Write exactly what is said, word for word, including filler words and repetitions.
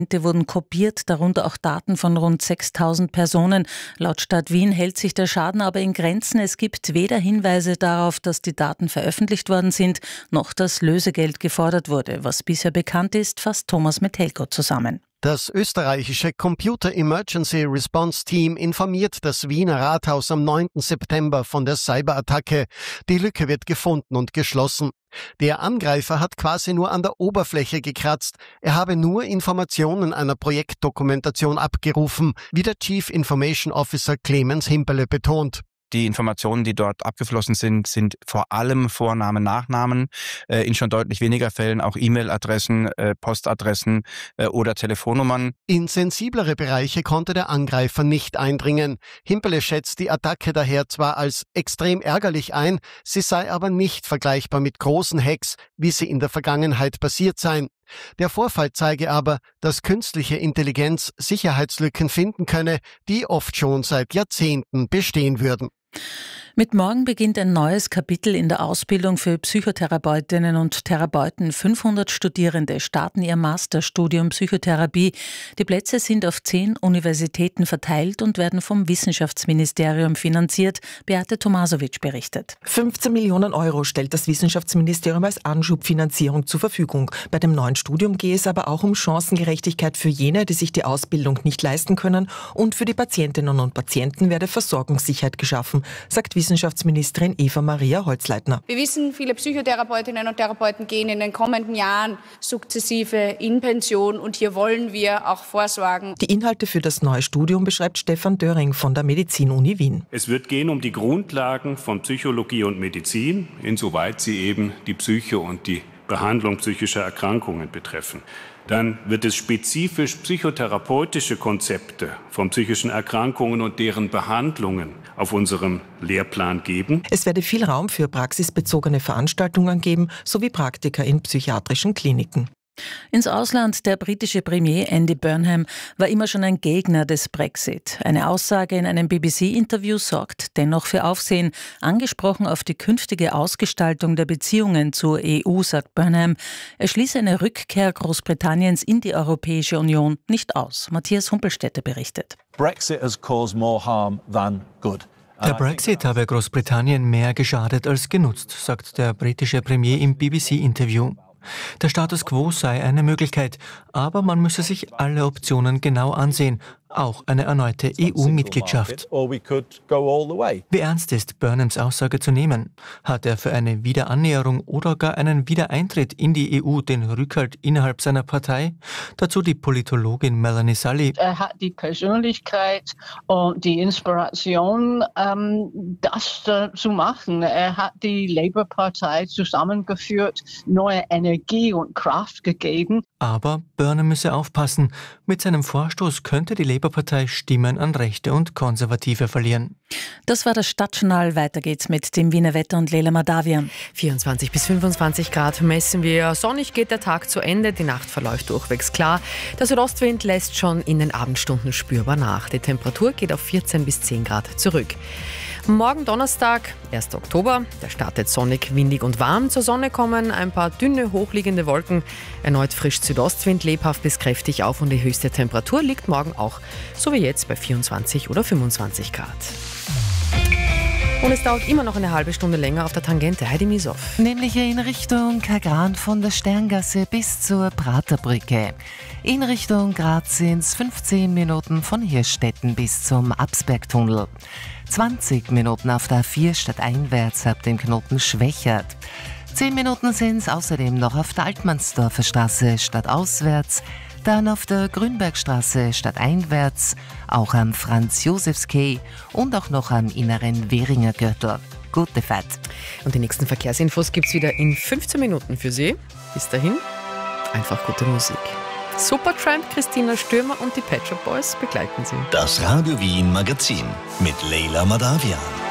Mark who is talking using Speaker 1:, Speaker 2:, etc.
Speaker 1: wurden kopiert, darunter auch Daten von rund sechstausend Personen. Laut Stadt Wien hält sich der Schaden aber in Grenzen. Es gibt weder Hinweise darauf, dass die Daten veröffentlicht worden sind, noch dass Lösegeld gefordert wurde. Was bisher bekannt ist, fasst Thomas Metelko zusammen.
Speaker 2: Das österreichische Computer Emergency Response Team informiert das Wiener Rathaus am neunten September von der Cyberattacke. Die Lücke wird gefunden und geschlossen. Der Angreifer hat quasi nur an der Oberfläche gekratzt. Er habe nur Informationen einer Projektdokumentation abgerufen, wie der Chief Information Officer Clemens Himperle betont.
Speaker 3: Die Informationen, die dort abgeflossen sind, sind vor allem Vornamen, Nachnamen, äh, in schon deutlich weniger Fällen auch E-Mail-Adressen, äh, Postadressen äh, oder Telefonnummern.
Speaker 2: In sensiblere Bereiche konnte der Angreifer nicht eindringen. Himperle schätzt die Attacke daher zwar als extrem ärgerlich ein, sie sei aber nicht vergleichbar mit großen Hacks, wie sie in der Vergangenheit passiert seien. Der Vorfall zeige aber, dass künstliche Intelligenz Sicherheitslücken finden könne, die oft schon seit Jahrzehnten bestehen würden.
Speaker 1: Mit morgen beginnt ein neues Kapitel in der Ausbildung für Psychotherapeutinnen und Therapeuten. fünfhundert Studierende starten ihr Masterstudium Psychotherapie. Die Plätze sind auf zehn Universitäten verteilt und werden vom Wissenschaftsministerium finanziert. Beate Tomasovic berichtet.
Speaker 4: fünfzehn Millionen Euro stellt das Wissenschaftsministerium als Anschubfinanzierung zur Verfügung. Bei dem neuen Studium gehe es aber auch um Chancengerechtigkeit für jene, die sich die Ausbildung nicht leisten können, und für die Patientinnen und Patienten werde Versorgungssicherheit geschaffen, sagt Wissenschaftsministerin Eva-Maria Holzleitner.
Speaker 5: Wir wissen, viele Psychotherapeutinnen und Therapeuten gehen in den kommenden Jahren sukzessive in Pension, und hier wollen wir auch vorsorgen.
Speaker 4: Die Inhalte für das neue Studium beschreibt Stefan Döring von der Medizin-Uni Wien.
Speaker 6: Es wird gehen um die Grundlagen von Psychologie und Medizin, insoweit sie eben die Psyche und die Behandlung psychischer Erkrankungen betreffen. Dann wird es spezifisch psychotherapeutische Konzepte von psychischen Erkrankungen und deren Behandlungen auf unserem Lehrplan geben.
Speaker 4: Es werde viel Raum für praxisbezogene Veranstaltungen geben, sowie Praktika in psychiatrischen Kliniken.
Speaker 1: Ins Ausland. Der britische Premier Andy Burnham war immer schon ein Gegner des Brexit. Eine Aussage in einem B B C-Interview sorgt dennoch für Aufsehen. Angesprochen auf die künftige Ausgestaltung der Beziehungen zur E U, sagt Burnham, er schließe eine Rückkehr Großbritanniens in die Europäische Union nicht aus. Matthias Humpelstädter berichtet.
Speaker 7: Brexit has caused more harm than good.
Speaker 8: Der Brexit habe Großbritannien mehr geschadet als genutzt, sagt der britische Premier im B B C-Interview. Der Status quo sei eine Möglichkeit, aber man müsse sich alle Optionen genau ansehen, auch eine erneute E U-Mitgliedschaft. Wie ernst ist Burnhams Aussage zu nehmen? Hat er für eine Wiederannäherung oder gar einen Wiedereintritt in die E U den Rückhalt innerhalb seiner Partei? Dazu die Politologin Melanie Sully.
Speaker 9: Er hat die Persönlichkeit und die Inspiration, ähm, das äh, zu machen. Er hat die Labour-Partei zusammengeführt, neue Energie und Kraft gegeben.
Speaker 8: Aber Burnham müsse aufpassen. Mit seinem Vorstoß könnte die Labour-Partei Stimmen an Rechte und Konservative verlieren.
Speaker 1: Das war das Stadtjournal. Weiter geht's mit dem Wiener Wetter und Leila Madavian.
Speaker 10: vierundzwanzig bis fünfundzwanzig Grad messen wir. Sonnig geht der Tag zu Ende. Die Nacht verläuft durchwegs klar. Der Südostwind lässt schon in den Abendstunden spürbar nach. Die Temperatur geht auf vierzehn bis zehn Grad zurück. Morgen Donnerstag, erster Oktober, der startet sonnig, windig und warm. Zur Sonne kommen ein paar dünne, hochliegende Wolken. Erneut frisch Südostwind, lebhaft bis kräftig auf, und die höchste Temperatur liegt morgen auch, so wie jetzt, bei vierundzwanzig oder fünfundzwanzig Grad. Und es dauert immer noch eine halbe Stunde länger auf der Tangente. Heidi Misow.
Speaker 11: Nämlich in Richtung Kagran von der Sterngasse bis zur Praterbrücke. In Richtung Graz sind es fünfzehn Minuten von Hirschstetten bis zum Absbergtunnel. zwanzig Minuten auf der A vier stadteinwärts ab dem Knoten Schwächert. zehn Minuten sind es außerdem noch auf der Altmannsdorfer Straße stadtauswärts, dann auf der Grünbergstraße stadteinwärts, auch am Franz-Josefs-Quai und auch noch am inneren Währinger Gürtel. Gute Fahrt.
Speaker 10: Und die nächsten Verkehrsinfos gibt es wieder in fünfzehn Minuten für Sie. Bis dahin, einfach gute Musik. Supertramp, Christina Stürmer und die Pet Shop Boys begleiten Sie.
Speaker 12: Das Radio Wien Magazin mit Leila Madavian.